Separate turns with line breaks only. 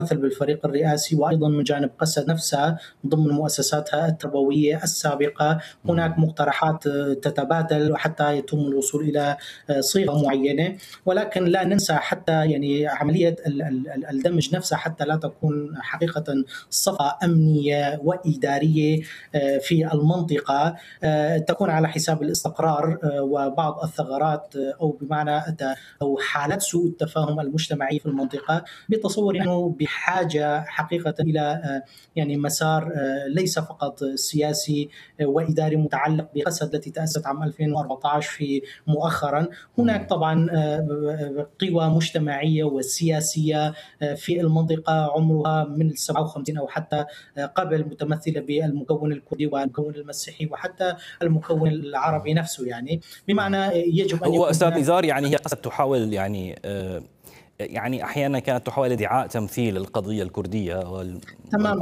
بالفريق الرئاسي، وأيضا من جانب قسد نفسها ضمن مؤسساتها التربوية السابقة هناك مقترحات تتبادل وحتى يتم الوصول إلى صيغة معينة. ولكن لا ننسى حتى يعني عملية الدمج نفسها حتى لا تكون حقيقة صفقة أمنية وإدارية في المنطقة تكون على حساب الاستقرار وبعض الثغرات أو بمعنى أو حالات سوء التفاهم المجتمعي في المنطقة. بتصور أنه بحاجة حقيقة إلى يعني مسار ليس فقط سياسي وإداري متعلق بقسد التي تأسست عام 2014 في مؤخرا. هناك طبعا قوى مجتمعية وسياسية في المنطقة عمرها من 57 أو حتى قبل متمثلة بالمكون الكردي والمكون المسيحي وحتى المكون العربي نفسه، يعني بمعنى يجب أن
هو
يكون
أستاذ
هناك.
نزار، يعني هي قد تحاول يعني أحيانا كانت تحاول ادعاء تمثيل القضية الكردية
تمام.